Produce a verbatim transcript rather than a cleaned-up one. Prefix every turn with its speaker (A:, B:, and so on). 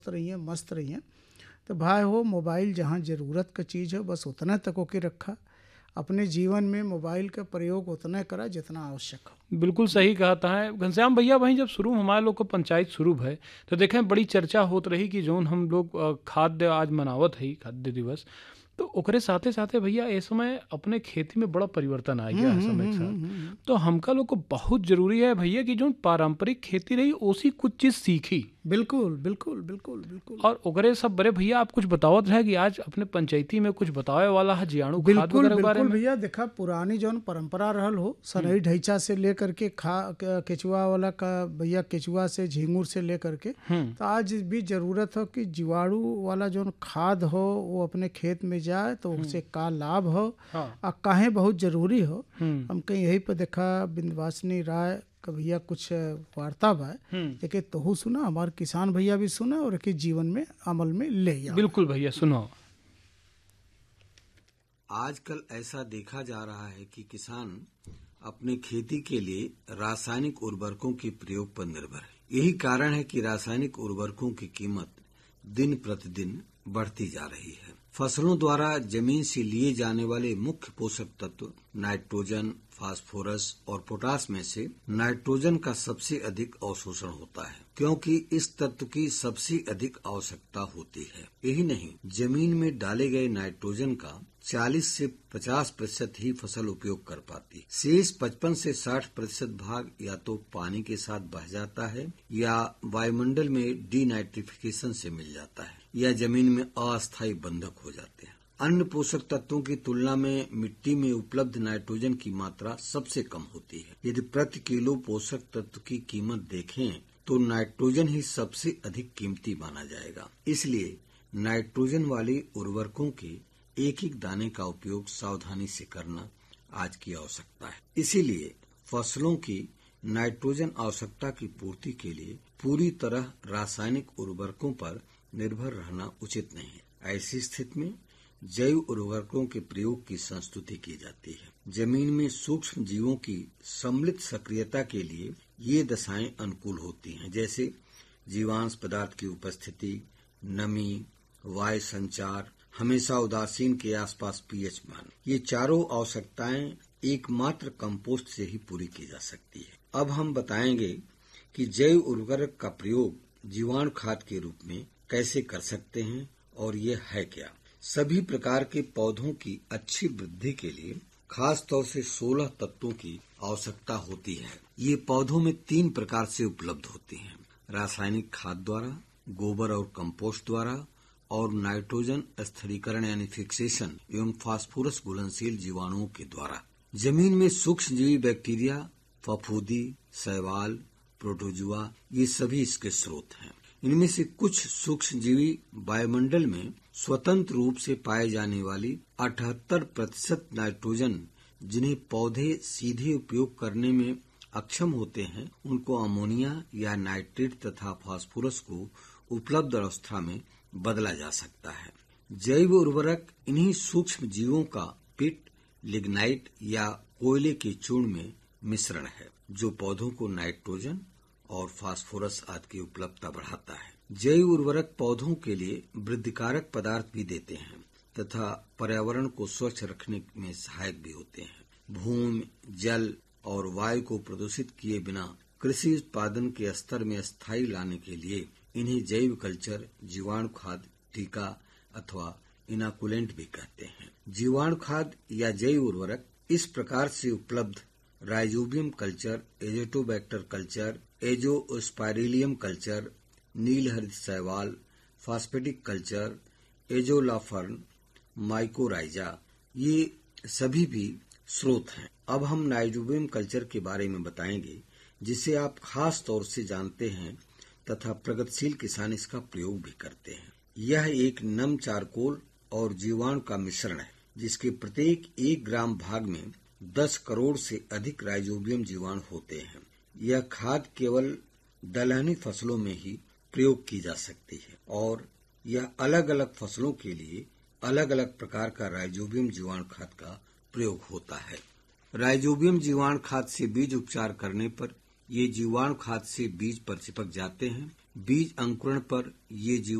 A: रहिए, मस्त रहिए। तो भाई हो, मोबाइल जहाँ ज़रूरत का चीज़ है बस उतना तक ओके रखा। अपने जीवन में मोबाइल का प्रयोग उतना करा जितना आवश्यक हो।
B: बिल्कुल सही कहा था है घनश्याम भैया। वहीं जब शुरू में हमारे लोग को पंचायत शुरू है तो देखें बड़ी चर्चा होत रही कि जोन हम लोग अ, खाद्य आज मनावत है खाद्य दिवस, तो ओकरे साथे साथे भैया ए समय अपने खेती में बड़ा परिवर्तन आ
A: हम्म
B: गया है
A: हम्म
B: समय के
A: हम्म
B: साथ।
A: हम्म हम्म।
B: तो हमका लोग को बहुत जरूरी है भैया कि जो पारंपरिक खेती रही उसी कुछ चीज़ सीखी
A: बिल्कुल बिल्कुल बिल्कुल बिल्कुल
B: और ओकरे सब बड़े भैया आप कुछ बतावत रहे कि आज अपने पंचायती में कुछ बतावे वाला है जीवाणु खाद
A: बिल्कुल
B: वगैरह के बारे
A: बिल्कुल
B: में।
A: भैया, देखा पुरानी जौन परंपरा रहल हो,
B: हम्म
A: सनई ढैचा से लेकर के खा क- केचुआ वाला का भैया, केचुआ से झींगुर से लेकर के,
B: हम्म
A: तो आज भी जरूरत हो कि जीवाणु वाला जौन खाद हो वो अपने खेत में जाए तो
B: हम्म।
A: उससे का लाभ हो
B: हाँ।
A: और काहे बहुत जरूरी हो।
B: हम्म
A: हम कहीं यही पर देखा बिंदवासिनी राय का भैया कुछ वार्ता बा,
B: हम्म।
A: एक तोहू सुना, हमारे किसान भैया भी सुना और एक जीवन में अमल में ले आवा।
B: बिल्कुल भैया सुनो।
C: आजकल ऐसा देखा जा रहा है कि किसान अपने खेती के लिए रासायनिक उर्वरकों के प्रयोग पर निर्भर है। यही कारण है कि रासायनिक उर्वरकों की कीमत दिन प्रतिदिन बढ़ती जा रही है। फसलों द्वारा जमीन से लिए जाने वाले मुख्य पोषक तत्व नाइट्रोजन, फास्फोरस और पोटास में से नाइट्रोजन का सबसे अधिक अवशोषण होता है, क्योंकि इस तत्व की सबसे अधिक आवश्यकता होती है। यही नहीं, जमीन में डाले गए नाइट्रोजन का चालीस से पचास प्रतिशत ही फसल उपयोग कर पाती। शेष पचपन से साठ प्रतिशत भाग या तो पानी के साथ बह जाता है या वायुमंडल में डीनाइट्रिफिकेशन से मिल जाता है या जमीन में अस्थायी बंधक हो जाते हैं। अन्य पोषक तत्वों की तुलना में मिट्टी में उपलब्ध नाइट्रोजन की मात्रा सबसे कम होती है। यदि प्रति किलो पोषक तत्व की कीमत देखें तो नाइट्रोजन ही सबसे अधिक कीमती माना जाएगा। इसलिए नाइट्रोजन वाली उर्वरकों के एक एक दाने का उपयोग सावधानी से करना आज की आवश्यकता है। इसीलिए फसलों की नाइट्रोजन आवश्यकता की पूर्ति के लिए पूरी तरह रासायनिक उर्वरकों पर निर्भर रहना उचित नहीं है। ऐसी स्थिति में जैव उर्वरकों के प्रयोग की संस्तुति की जाती है। जमीन में सूक्ष्म जीवों की सम्मिलित सक्रियता के लिए ये दशाएं अनुकूल होती हैं, जैसे जीवांश पदार्थ की उपस्थिति, नमी, वायु संचार, हमेशा उदासीन के आसपास पीएच मान। ये चारों आवश्यकताएं एकमात्र कंपोस्ट से ही पूरी की जा सकती है। अब हम बताएंगे कि जैव उर्वरक का प्रयोग जीवाणु खाद के रूप में कैसे कर सकते हैं और ये है क्या। सभी प्रकार के पौधों की अच्छी वृद्धि के लिए खास तौर से सोलह तत्वों की आवश्यकता होती है। ये पौधों में तीन प्रकार से उपलब्ध होती हैं: रासायनिक खाद द्वारा, गोबर और कंपोस्ट द्वारा और नाइट्रोजन स्थिरीकरण यानी फिक्सेशन एवं फास्फोरस घुलनशील जीवाणुओं के द्वारा। जमीन में सूक्ष्मजीवी बैक्टीरिया, फफूंदी, शैवाल, प्रोटोजुआ ये सभी इसके स्रोत हैं। इनमें से कुछ सूक्ष्मजीवी वायुमंडल में स्वतंत्र रूप से पाए जाने वाली अठहत्तर प्रतिशत नाइट्रोजन जिन्हें पौधे सीधे उपयोग करने में अक्षम होते हैं, उनको अमोनिया या नाइट्रेट तथा फास्फोरस को उपलब्ध अवस्था में बदला जा सकता है। जैव उर्वरक इन्हीं सूक्ष्म जीवों का पिट, लिग्नाइट या कोयले के चूर्ण में मिश्रण है, जो पौधों को नाइट्रोजन और फास्फोरस आदि की उपलब्धता बढ़ाता है। जैव उर्वरक पौधों के लिए वृद्धिकारक पदार्थ भी देते हैं तथा पर्यावरण को स्वच्छ रखने में सहायक भी होते हैं। भूमि, जल और वायु को प्रदूषित किए बिना कृषि उत्पादन के स्तर में स्थायी लाने के लिए इन्हें जैव कल्चर, जीवाणु खाद, टीका अथवा इनाकुलेंट भी कहते हैं। जीवाणु खाद या जैव उर्वरक इस प्रकार से उपलब्ध rhizobium culture, Azotobacter culture, एजोस्पाइरिलियम culture, नीलहरित शैवाल, फास्फेटिक कल्चर, एजोलाफर्न, माइकोराइजा ये सभी भी स्रोत हैं। अब हम नाइजोबियम कल्चर के बारे में बताएंगे, जिसे आप खास तौर से जानते हैं तथा प्रगतिशील किसान इसका प्रयोग भी करते हैं। यह एक नम चारकोल और जीवाणु का मिश्रण है, जिसके प्रत्येक एक ग्राम भाग में दस करोड़ से अधिक राइजोबियम जीवाणु होते हैं। यह खाद केवल दलहनी फसलों में ही प्रयोग की जा सकती है और यह अलग अलग फसलों के लिए अलग अलग प्रकार का राइजोबियम जीवाणु खाद का प्रयोग होता है। राइजोबियम जीवाणु खाद से बीज उपचार करने पर ये जीवाणु खाद से बीज पर चिपक जाते हैं बीज अंकुरण पर ये जीव